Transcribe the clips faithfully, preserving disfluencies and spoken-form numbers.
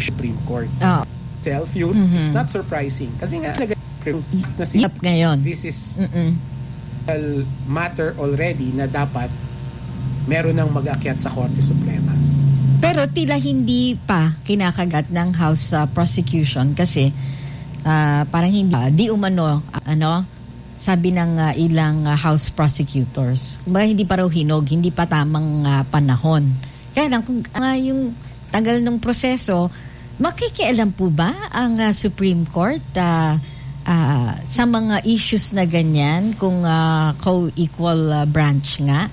Supreme Court. Oh. Self youth mm-hmm. is not surprising kasi nga na si ngayon. This is a matter already na dapat meron ng mag-akyat sa Korte Suprema. Pero tila hindi pa kinakagat ng House uh, prosecution kasi uh, parang hindi uh, di umano uh, ano sabi ng uh, ilang uh, House prosecutors. Kumbaga hindi pa raw hinog, hindi pa tamang uh, panahon. Kaya lang kung uh, yung tagal ng proseso, makikialam po ba ang uh, Supreme Court uh, uh, sa mga issues na ganyan kung uh, co-equal uh, branch nga?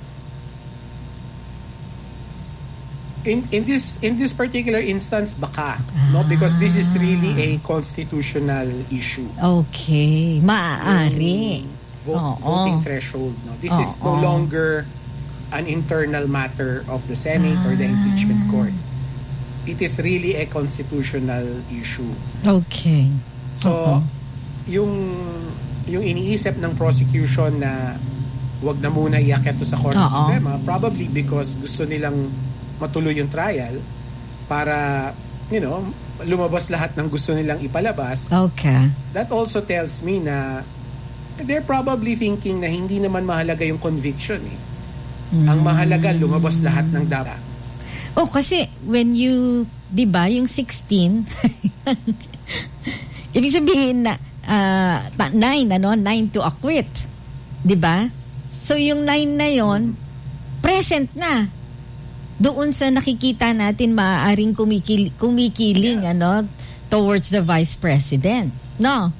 In in this in this particular instance baka ah. no because this is really a constitutional issue. Okay, maaari. Vote, oh, voting oh. threshold no. This oh, is no oh. longer an internal matter of the Senate ah. or the impeachment court. It is really a constitutional issue. Okay. So uh-huh. yung yung iniisip ng prosecution na wag na muna iakyat to sa Korte uh-huh. Suprema probably because gusto nilang matuloy yung trial para, you know, lumabas lahat ng gusto nilang ipalabas. Okay. That also tells me na they're probably thinking na hindi naman mahalaga yung conviction eh. Mm. Ang mahalaga, lumabas lahat ng data. Oh, kasi when you, di ba, yung sixteen, ibig sabihin na uh, nine, ano, nine to acquit. Di ba? So yung nine na yon present na. Doon sa nakikita natin maaaring kumikil, kumikiling yeah. ano towards the Vice President. No?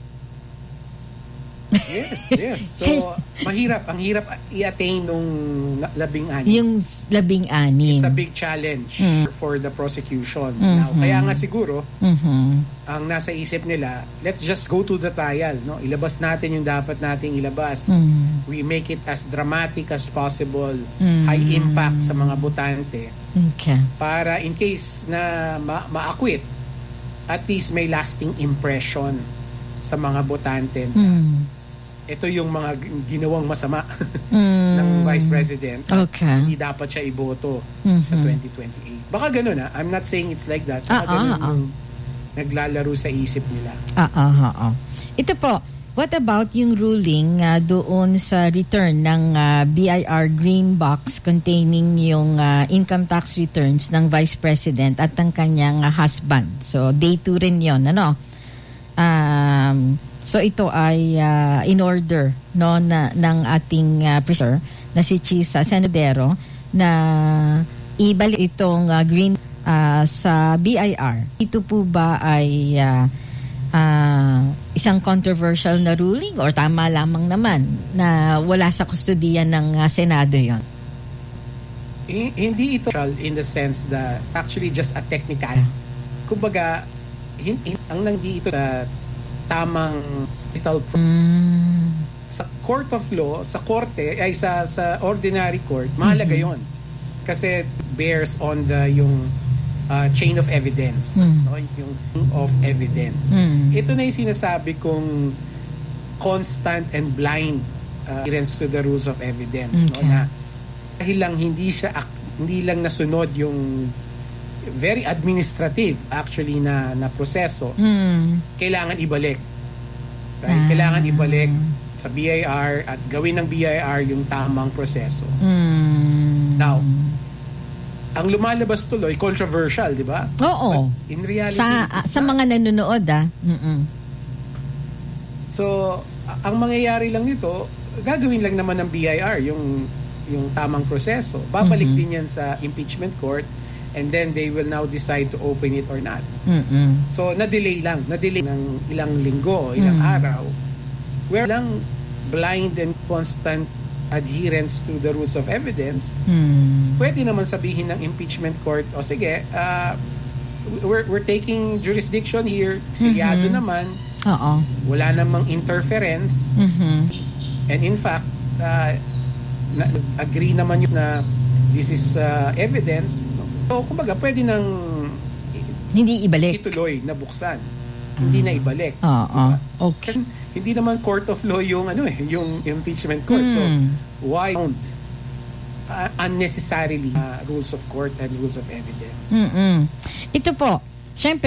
Yes, yes. So, mahirap. Ang hirap i-attain nung labing-anim. Yung labing-anim. It's a big challenge mm. for the prosecution. Mm-hmm. Now, kaya nga siguro, mm-hmm. ang nasa isip nila, let's just go to the trial. No? Ilabas natin yung dapat nating ilabas. Mm. We make it as dramatic as possible. Mm. High impact sa mga botante. Okay. Para in case na ma- ma-acquit, at least may lasting impression sa mga botante. Mm. Ito yung mga ginawang masama mm. ng Vice President. Okay. Hindi dapat siya iboto mm-hmm. sa twenty twenty-eight. Baka ganun ah. I'm not saying it's like that. Baka uh-uh, ganun uh-uh. yung naglalaro sa isip nila. Ah, uh, uh, uh. Ito po, what about yung ruling uh, doon sa return ng uh, B I R green box containing yung uh, income tax returns ng Vice President at ng kanyang uh, husband? So, day two rin yun, ano? Um... So ito ay uh, in order no na ng ating uh, president na si Chisa Senadero na ibalik itong uh, green uh, sa B I R. Ito po ba ay uh, uh, isang controversial na ruling or tama lamang naman na wala sa kustodiya ng uh, Senado yon? Hindi ito in the sense that actually just a technical. Kumbaga hin- hin- ang nandi ito sa tamang vital mm. sa court of law, sa korte ay sa sa ordinary court, mahalaga mm-hmm. 'yon. Kasi bears on the yung uh, chain of evidence, mm. no? Yung chain of evidence. Mm. Ito na 'yung sinasabi kong constant and blind uh, adherence to the rules of evidence, okay. no, na dahil lang hindi siya hindi lang nasunod yung very administrative actually na na proseso, mm. kailangan ibalik. Right? Ah. Kailangan ibalik sa B I R at gawin ng B I R yung tamang proseso. Mm. Now, ang lumalabas tuloy controversial, di ba? Oo. But in reality, sa sa mga nanonood ah. Mm-mm. So, ang mangyayari lang nito, gagawin lang naman ng B I R yung yung tamang proseso. Babalik mm-hmm. din yan sa impeachment court. And then they will now decide to open it or not. Mm-mm. So, na-delay lang. Na-delay ng ilang linggo, ilang mm. araw. Where lang blind and constant adherence to the rules of evidence, mm. pwede naman sabihin ng impeachment court, o sige, uh, we're, we're taking jurisdiction here, silyado mm-hmm. naman, Oo. wala namang interference, mm-hmm. and in fact, uh, na, agree naman yun na this is uh, evidence. So, kumbaga, pwede nang hindi ibalik. Ituloy na buksan. Uh, hindi na ibalik. Oo. Uh, uh, okay. Kasi hindi naman court of law yung ano eh, yung impeachment court. Mm. So, why uh, unnecessarily uh, rules of court and rules of evidence? Mm-mm. Ito po, syempre